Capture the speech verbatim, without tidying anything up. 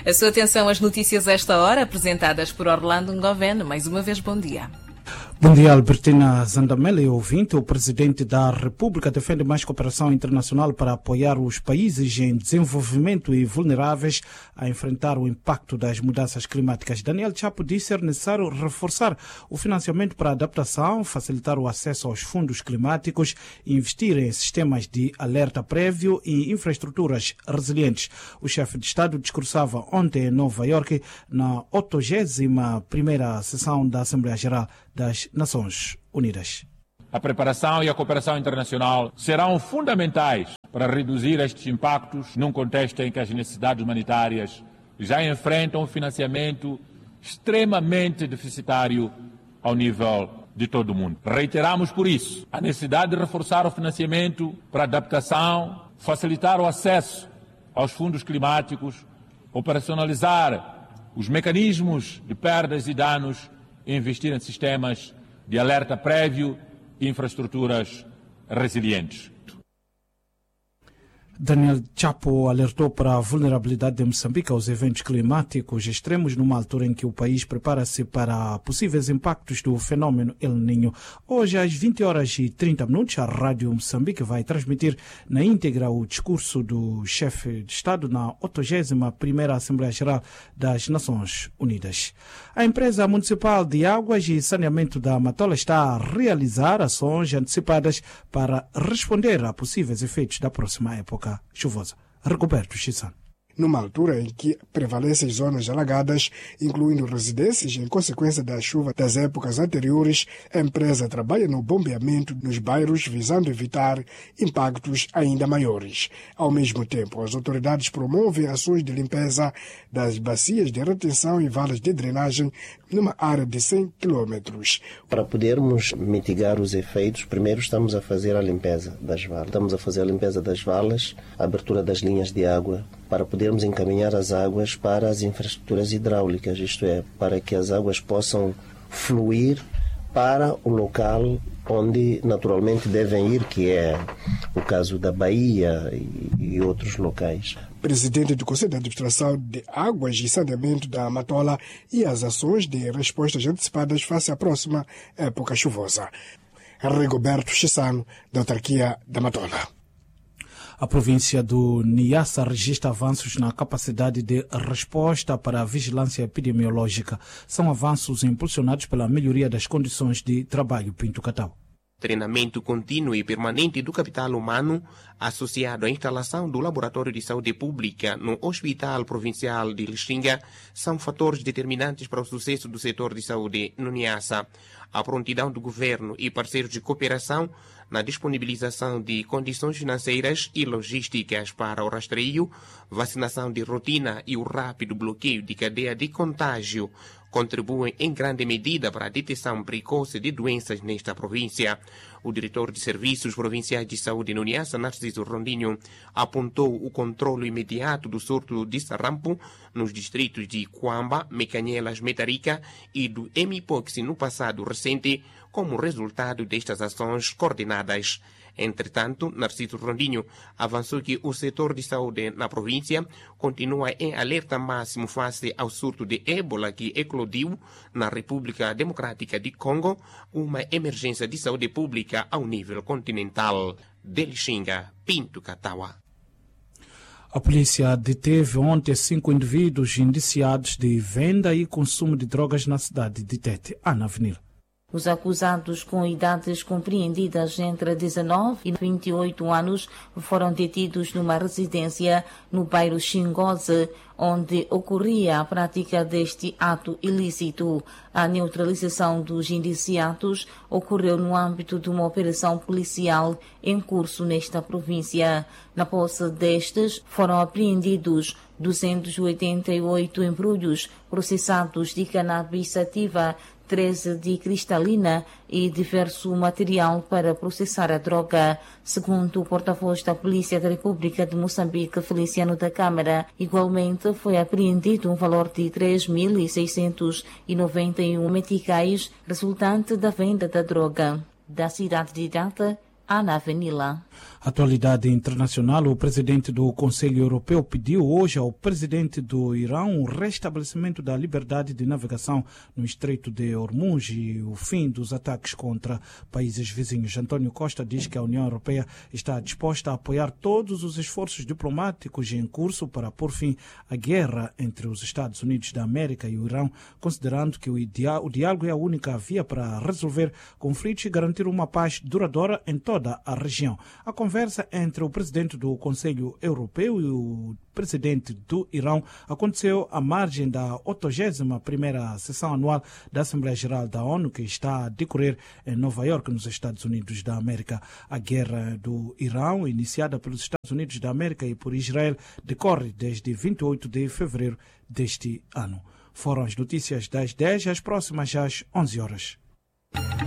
A sua atenção às notícias a esta hora, apresentadas por Orlando Ngovene. Mais uma vez, bom dia. Bom dia, Albertina Zandamela, ouvinte. O Presidente da República defende mais cooperação internacional para apoiar os países em desenvolvimento e vulneráveis a enfrentar o impacto das mudanças climáticas. Daniel Chapo disse ser necessário reforçar o financiamento para a adaptação, facilitar o acesso aos fundos climáticos e investir em sistemas de alerta prévio e infraestruturas resilientes. O chefe de Estado discursava ontem em Nova Iorque na oitogésima primeira sessão da Assembleia Geral das Nações Unidas. A preparação e a cooperação internacional serão fundamentais para reduzir estes impactos num contexto em que as necessidades humanitárias já enfrentam um financiamento extremamente deficitário ao nível de todo o mundo. Reiteramos, por isso, a necessidade de reforçar o financiamento para adaptação, facilitar o acesso aos fundos climáticos, operacionalizar os mecanismos de perdas e danos e investir em sistemas de alerta prévio e infraestruturas resilientes. Daniel Chapo alertou para a vulnerabilidade de Moçambique aos eventos climáticos extremos numa altura em que o país prepara-se para possíveis impactos do fenômeno El Niño. Hoje, às vinte horas e trinta minutos, a Rádio Moçambique vai transmitir na íntegra o discurso do chefe de Estado na oitogésima primeira Assembleia Geral das Nações Unidas. A empresa municipal de águas e saneamento da Matola está a realizar ações antecipadas para responder a possíveis efeitos da próxima época chuvosa. Roberto Chisano. Numa altura em que prevalecem zonas alagadas, incluindo residências em consequência da chuva das épocas anteriores, a empresa trabalha no bombeamento nos bairros visando evitar impactos ainda maiores. Ao mesmo tempo, as autoridades promovem ações de limpeza das bacias de retenção e valas de drenagem numa área de cem quilômetros. Para podermos mitigar os efeitos, primeiro estamos a fazer a limpeza das valas. Estamos a fazer a limpeza das valas, a abertura das linhas de água, para podermos encaminhar as águas para as infraestruturas hidráulicas, isto é, para que as águas possam fluir para o local onde naturalmente devem ir, que é o caso da Bahia e, e outros locais. Presidente do Conselho de Administração de Águas e Saneamento da Matola e as ações de respostas antecipadas face à próxima época chuvosa. Rigoberto Chissano, da autarquia da Matola. A província do Niassa registra avanços na capacidade de resposta para a vigilância epidemiológica. São avanços impulsionados pela melhoria das condições de trabalho. Pinto Catau. Treinamento contínuo e permanente do capital humano associado à instalação do Laboratório de Saúde Pública no Hospital Provincial de Lixinga são fatores determinantes para o sucesso do setor de saúde no Niassa. A prontidão do governo e parceiros de cooperação na disponibilização de condições financeiras e logísticas para o rastreio, vacinação de rotina e o rápido bloqueio de cadeia de contágio contribuem em grande medida para a detecção precoce de doenças nesta província. O diretor de Serviços Provinciais de Saúde no Niassa, Narciso Rondinho, apontou o controle imediato do surto de sarampo nos distritos de Cuamba, Mecanhelas, Metarica e do Emipox no passado recente, como resultado destas ações coordenadas. Entretanto, Narciso Rondinho avançou que o setor de saúde na província continua em alerta máximo face ao surto de ébola que eclodiu na República Democrática de Congo, uma emergência de saúde pública ao nível continental. De Lixinga, Pinto Catawa. A polícia deteve ontem cinco indivíduos indiciados de venda e consumo de drogas na cidade de Tete, Ana Avenida. Os acusados com idades compreendidas entre dezenove e vinte e oito anos foram detidos numa residência no bairro Xingoze, onde ocorria a prática deste ato ilícito. A neutralização dos indiciados ocorreu no âmbito de uma operação policial em curso nesta província. Na posse destes, foram apreendidos duzentos e oitenta e oito embrulhos processados de cannabis sativa, treze de cristalina e diverso material para processar a droga. Segundo o porta-voz da Polícia da República de Moçambique, Feliciano da Câmara, igualmente foi apreendido um valor de três mil seiscentos e noventa e um meticais resultante da venda da droga. Da cidade de Data, Ana Avenila. Atualidade internacional, o presidente do Conselho Europeu pediu hoje ao presidente do Irão o restabelecimento da liberdade de navegação no Estreito de Hormuz e o fim dos ataques contra países vizinhos. António Costa diz que a União Europeia está disposta a apoiar todos os esforços diplomáticos em curso para pôr fim à guerra entre os Estados Unidos da América e o Irão, considerando que o, dia- o diálogo é a única via para resolver conflitos e garantir uma paz duradoura em toda a região. A conversa entre o presidente do Conselho Europeu e o presidente do Irão aconteceu à margem da oitogésima primeira sessão anual da Assembleia Geral da ONU, que está a decorrer em Nova Iorque, nos Estados Unidos da América. A guerra do Irão, iniciada pelos Estados Unidos da América e por Israel, decorre desde vinte e oito de fevereiro deste ano. Foram as notícias das dez, as próximas às onze horas.